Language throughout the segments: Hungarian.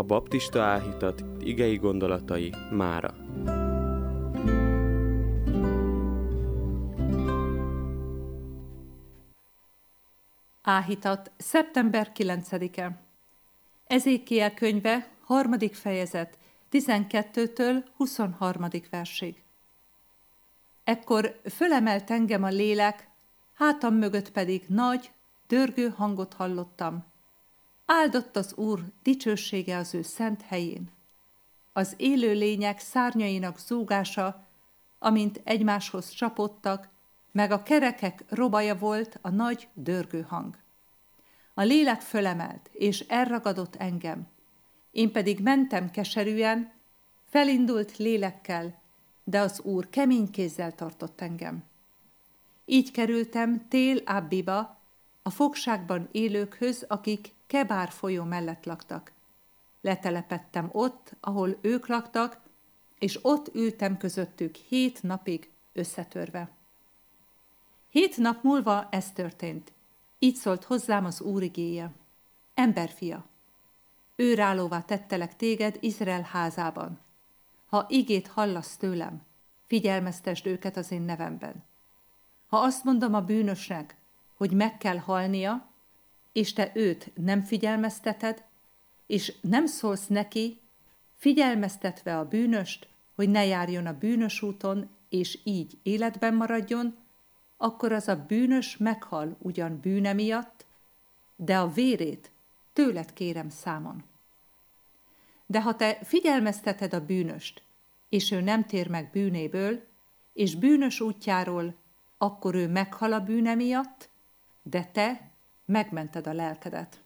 baptista áhítat igei gondolatai mára. Áhítat, szeptember 9-e. Ezékiel könyve, 3. fejezet, 12-től 23. versig. Ekkor fölemelt engem a lélek, hátam mögött pedig nagy, dörgő hangot hallottam. Áldott az Úr, dicsősége az ő szent helyén. Az élő lények szárnyainak zúgása, amint egymáshoz csapódtak, meg a kerekek robaja volt a nagy, dörgő hang. A lélek fölemelt, és elragadott engem. Én pedig mentem keserűen, felindult lélekkel, de az Úr kemény kézzel tartott engem. Így kerültem Tél Abbiba, a fogságban élőkhöz, akik Kebár folyó mellett laktak. Letelepedtem ott, ahol ők laktak, és ott ültem közöttük 7 napig összetörve. 7 nap múlva ez történt. Így szólt hozzám az Úr igéje. Emberfia, őrállóvá tettelek téged Izrael házában. Ha igét hallasz tőlem, figyelmeztesd őket az én nevemben. Ha azt mondom a bűnösnek, hogy meg kell halnia, és te őt nem figyelmezteted, és nem szólsz neki, figyelmeztetve a bűnöst, hogy ne járjon a bűnös úton, és így életben maradjon, akkor az a bűnös meghal ugyan bűne miatt, de a vérét tőled kérem számon. De ha te figyelmezteted a bűnöst, és ő nem tér meg bűnéből, és bűnös útjáról, akkor ő meghal a bűne miatt, de te megmented a lelkedet.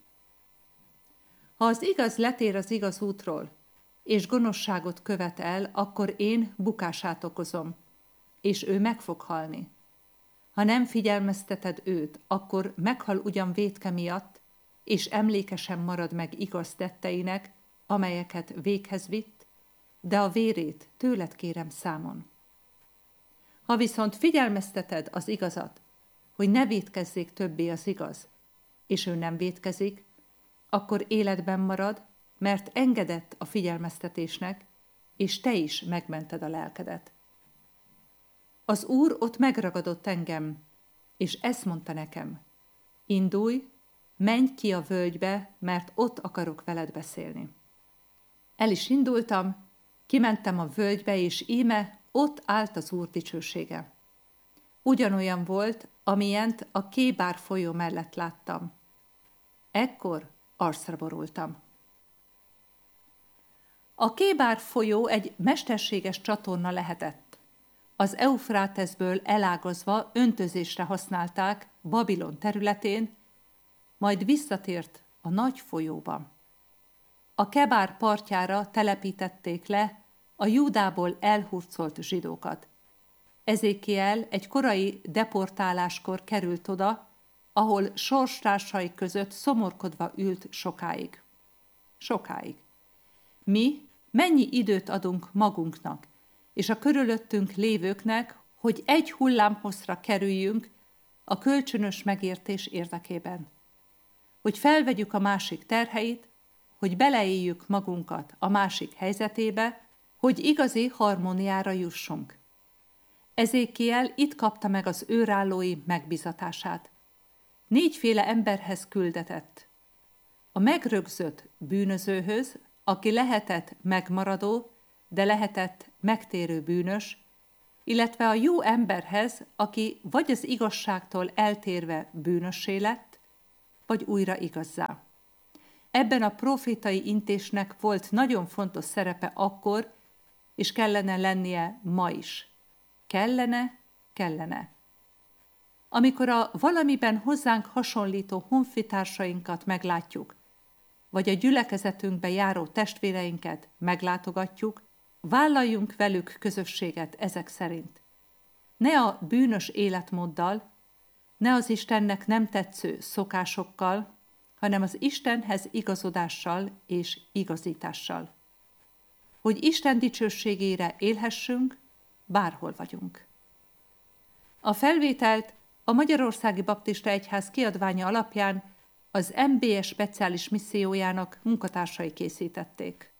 Ha az igaz letér az igaz útról, és gonoszságot követ el, akkor én bukását okozom, és ő meg fog halni. Ha nem figyelmezteted őt, akkor meghal ugyan vétke miatt, és emlékesen marad meg igaz tetteinek, amelyeket véghez vitt, de a vérét tőled kérem számon. Ha viszont figyelmezteted az igazat, hogy ne vétkezzék többé az igaz, és ő nem vétkezik, akkor életben marad, mert engedett a figyelmeztetésnek, és te is megmented a lelkedet. Az Úr ott megragadott engem, és ezt mondta nekem: indulj, menj ki a völgybe, mert ott akarok veled beszélni. El is indultam, kimentem a völgybe, és íme ott állt az Úr dicsősége. Ugyanolyan volt, amilyent a Kébár folyó mellett láttam. Ekkor arcra borultam. A Kébár folyó egy mesterséges csatorna lehetett. Az Eufráteszből elágazva öntözésre használták Babilon területén, majd visszatért a nagy folyóba. A Kebár partjára telepítették le a Júdából elhurcolt zsidókat. Ezékiel egy korai deportáláskor került oda, ahol sorstársai között szomorkodva ült sokáig. Sokáig. Mi mennyi időt adunk magunknak és a körülöttünk lévőknek, hogy egy hullámhosszra kerüljünk a kölcsönös megértés érdekében. Hogy felvegyük a másik terheit, hogy beleéljük magunkat a másik helyzetébe, hogy igazi harmóniára jussunk. Ezékiel itt kapta meg az őrállói megbízatását. 4 emberhez küldetett. A megrögzött bűnözőhöz, aki lehetett megmaradó, de lehetett megtérő bűnös, illetve a jó emberhez, aki vagy az igazságtól eltérve bűnössé lett, vagy újra igazzá. Ebben a profétai intésnek volt nagyon fontos szerepe akkor, és kellene lennie ma is. Kellene. Amikor a valamiben hozzánk hasonlító honfitársainkat meglátjuk, vagy a gyülekezetünkbe járó testvéreinket meglátogatjuk, vállaljunk velük közösséget ezek szerint. Ne a bűnös életmóddal, ne az Istennek nem tetsző szokásokkal, hanem az Istenhez igazodással és igazítással. Hogy Isten dicsőségére élhessünk, bárhol vagyunk. A felvételt a Magyarországi Baptista Egyház kiadványa alapján az MBS speciális missziójának munkatársai készítették.